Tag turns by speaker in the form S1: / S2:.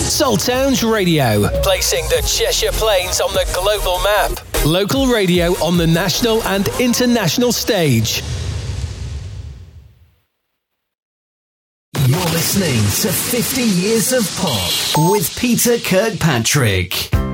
S1: Saltowns Radio, placing the Cheshire Plains on the global map. Local radio on the national and international stage.
S2: You're listening to 50 Years of Pop with Peter Kirkpatrick.